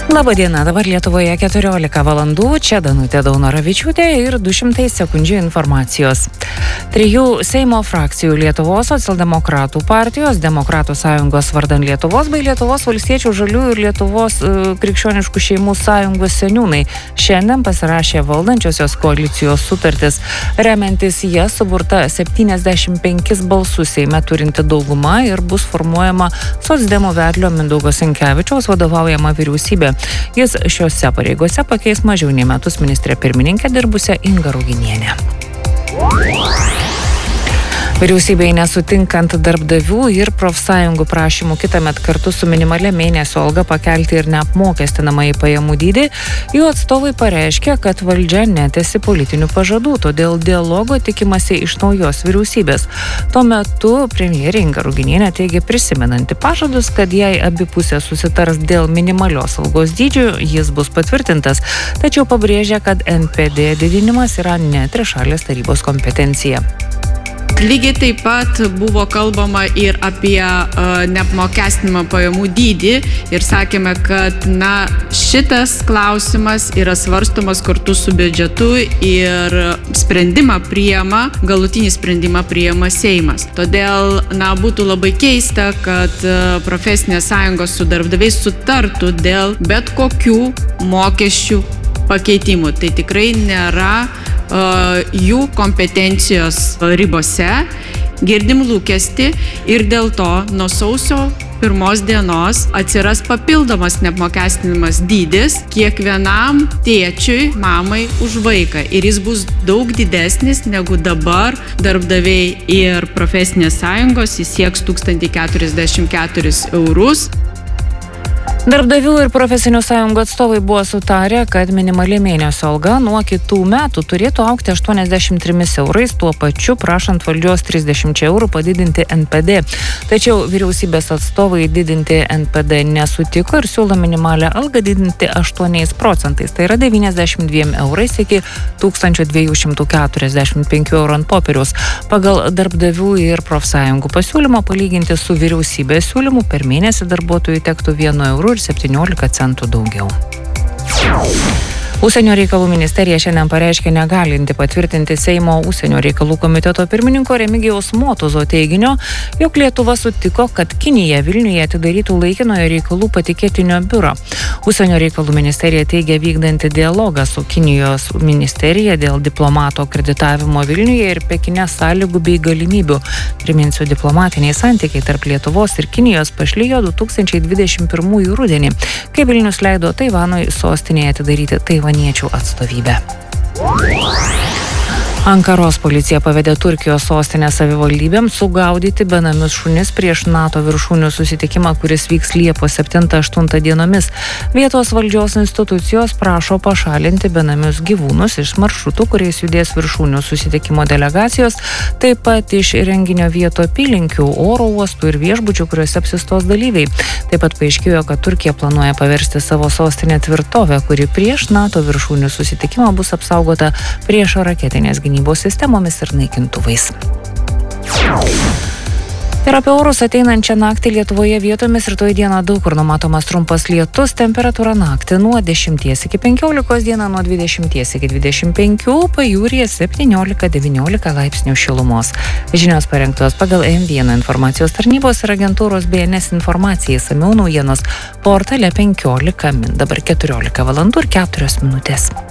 Labadiena, dabar Lietuvoje 14 valandų, čia Danutė Daunoravičiūtė ir 200 sekundžių informacijos. 3 Seimo frakcijų Lietuvos socialdemokratų partijos, Demokratų sąjungos vardan Lietuvos bei Lietuvos valstiečių žaliųjų ir Lietuvos krikščioniškų šeimų sąjungos seniūnai šiandien pasirašė valdančiosios koalicijos sutartis. Remiantis ją suburta 75 balsus Seime turinti dauguma ir bus formuojama socdemų vedlio Mindaugo Sinkevičiaus vadovaujama vyriausybė. Jis šiose pareigose pakeis mažiau nei metus ministrę pirmininkę dirbusią Ingą Ruginienę. Vyriausybei nesutinkant darbdavių ir profsąjungų prašymų kitąmet kartu su minimalia mėnesio alga pakelti ir neapmokestinamąjį pajamų dydį, jų atstovai pareiškė, kad valdžia netesi politinių pažadų, todėl dialogo tikimasi iš naujos vyriausybės. Tuo metu premjerė Inga Ruginienė teigė prisimenanti pažadus, kad jei abi pusės susitars dėl minimalios algos dydžių, jis bus patvirtintas, tačiau pabrėžė, kad NPD didinimas yra ne trišalės tarybos kompetencija. Lygiai taip pat buvo kalbama ir apie neapmokestinamą pajamų dydį ir sakėme, kad šitas klausimas yra svarstomas kartu su biudžetu ir galutinį sprendimą priima Seimas. Todėl būtų labai keista, kad profesinės sąjungos su darbdaviais sutartų dėl bet kokių mokesčių pakeitimų. Tai tikrai nėra jų kompetencijos ribose, girdim lūkestį ir dėl to nuo sausio 1 dienos atsiras papildomas neapmokestinimas dydis kiekvienam tėčiui, mamai už vaiką ir jis bus daug didesnis negu dabar darbdaviai ir profesinės sąjungos, jis sieks 1044 eurus. Darbdavių ir profesinių sąjungų atstovai buvo sutarę, kad minimali mėnesio alga nuo kitų metų turėtų augti 83 eurais, tuo pačiu prašant valdžios 30 eurų padidinti NPD. Tačiau vyriausybės atstovai didinti NPD nesutiko ir siūlo minimalią algą didinti 8%. Tai yra 92 eurais iki 1245 eurų ant popieriaus. Pagal darbdavių ir profsąjungų pasiūlymą palyginti su vyriausybės siūlymu per mėnesį darbuotojui tektų 1 eurų ir 17 centų daugiau. Užsienio reikalų ministerija šiandien pareiškė negalinti patvirtinti Seimo užsienio reikalų komiteto pirmininko Remigijaus Motuzo teiginio, jog Lietuva sutiko, kad Kinija Vilniuje atidarytų laikinojo reikalų patikėtinio biurą. Užsienio reikalų ministerija teigia vykdanti dialogą su Kinijos ministerija dėl diplomato akreditavimo Vilniuje ir Pekine sąlygų bei galimybių. Priminsiu, diplomatiniai santykiai tarp Lietuvos ir Kinijos pašlijo 2021 rudenį, kai Vilnius leido Taivanui sostinėje atidaryti taivaniečių atstovybę. Ankaros policija pavedė Turkijos sostinės savivaldybėms sugaudyti benamius šunis prieš NATO viršūnių susitikimą, kuris vyks Liepos 7-8 dienomis. Vietos valdžios institucijos prašo pašalinti benamius gyvūnus iš maršrutų, kuriais judės viršūnių susitikimo delegacijos, taip pat iš renginio vietų apylinkių, oro uostų ir viešbučių, kuriuose apsistos dalyviai. Taip pat paaiškėjo, kad Turkija planuoja paversti savo sostinę tvirtovę, kuri prieš NATO viršūnių susitikimą bus apsaugota prieš raketinės gynybos sistemomis ir naikintuvais. Ir apie orus ateinančią naktį Lietuvoje vietomis rytoj dieną daug kur numatomas trumpas lietus, temperatūra naktį nuo 10 iki 15, dieną nuo 20 iki 25, pajūryje 17-19 laipsnių šilumos. Žinios parengtos pagal M1 informacijos tarnybos ir agentūros BNS informacijai, išsamiau naujienos portale 15 min. Dabar 14 valandų ir 4 minutės.